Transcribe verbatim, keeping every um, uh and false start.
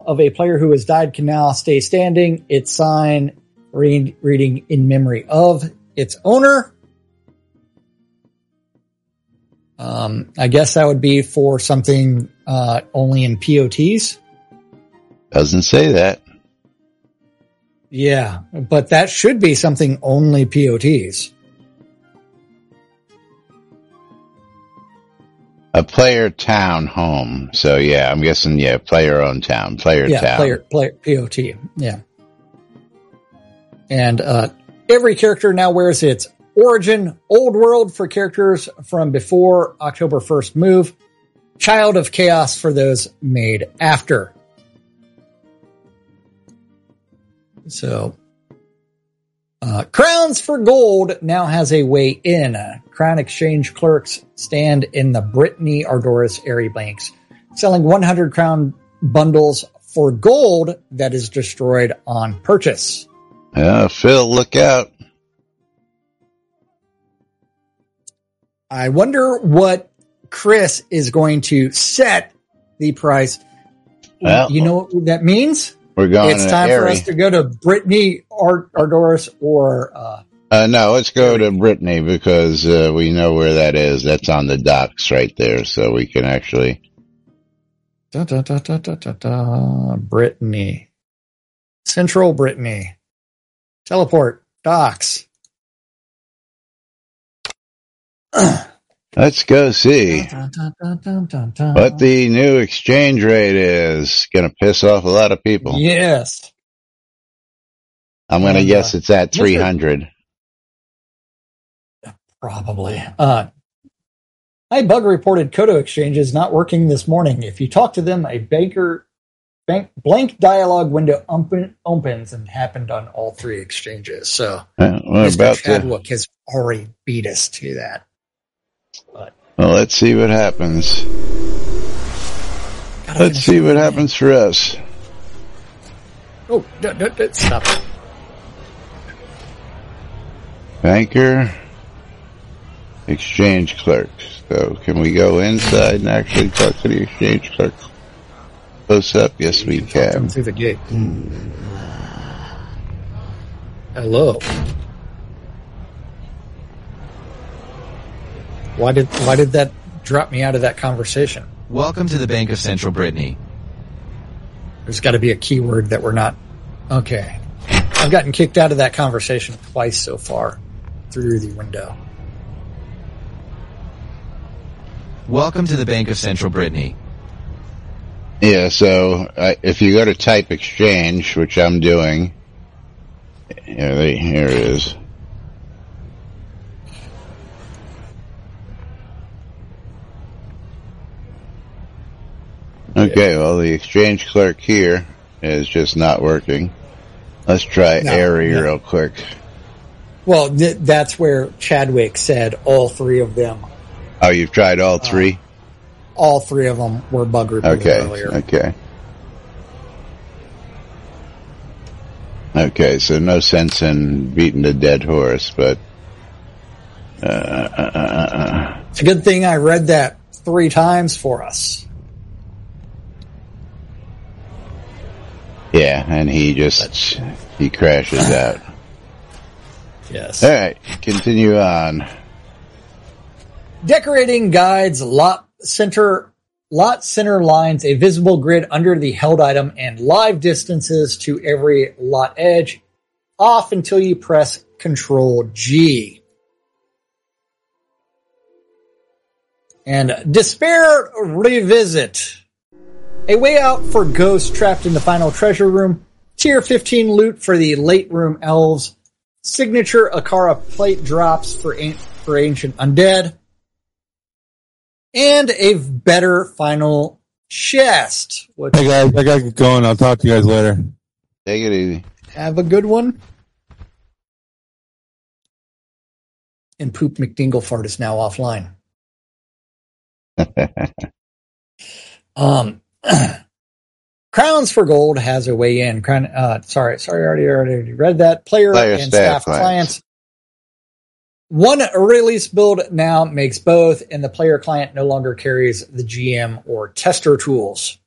of a player who has died can now stay standing. Its sign read, reading in memory of its owner. Um, I guess that would be for something uh, only in P O Ts. Doesn't say that. Yeah, but that should be something only P O Ts. A player town home. So yeah, I'm guessing, yeah, player owned town, player yeah, town. player, player, P O T. Yeah. And, uh, every character now wears its origin, old world for characters from before October first move, child of chaos for those made after. So, uh, Crowns for Gold now has a way in. Crown Exchange clerks stand in the Brittany Ardoris area banks, selling one hundred crown bundles for gold that is destroyed on purchase. Yeah, Phil, look out. I wonder what Chris is going to set the price. Well, you know what that means? We're going It's to time Erie. for us to go to Brittany Ard- Ardoris or, uh, Uh, no, let's go to Brittany because uh, we know where that is. That's on the docks right there, so we can actually. Da, da, da, da, da, da, da. Brittany. Central Brittany. Teleport. Docks. Let's go see Dun, dun, dun, dun, dun, dun. what the new exchange rate is. Going to piss off a lot of people. Yes. I'm going to And, guess uh, it's at Mister three hundred. Probably. Uh, my bug reported Kodo Exchange is not working this morning. If you talk to them, a banker bank, blank dialogue window open, opens and happened on all three exchanges. So Uh, we're Mister about to. Chadwick has already beat us to that. But Well, let's see what happens. gotta Let's finish see it. what happens for us. Oh, d- d- d- stop it. Banker, exchange clerks. So can we go inside and actually talk to the exchange clerk? Close up? Yes, we Talk to him can. through the gate. Hello. Why did why did that drop me out of that conversation? Welcome to the Bank of Central Brittany. There's got to be a keyword that we're not. Okay. I've gotten kicked out of that conversation twice so far through the window. Welcome to the Bank of Central Brittany. Yeah, so uh, if you go to type exchange, which I'm doing, here, they, here it is. Okay, well, the exchange clerk here is just not working. Let's try No, Airy no. real quick. Well, th- that's where Chadwick said all three of them, Oh, you've tried all three? all three of them were bug reported Okay, earlier. okay. Okay, so no sense in beating a dead horse, but... Uh, uh, uh, uh. It's a good thing I read that three times for us. Yeah, and he just... he crashes out. Yes. Alright, continue on. Decorating guides lot center lot center lines a visible grid under the held item and live distances to every lot edge off until you press Control G. And Despair Revisit. A way out for ghosts trapped in the final treasure room. Tier fifteen loot for the late room elves. Signature Akara plate drops for, an- for ancient undead. And a better final chest. Which Hey guys, I gotta get going. I'll talk to you guys later. Take it easy. have a good one. And Poop McDinglefart is now offline. um, Crowns for Gold has a way in. Crown, uh, sorry, sorry, I already, already read that. Player, Player and staff staff, clients. clients. One release build now makes both, and the player client no longer carries the G M or tester tools.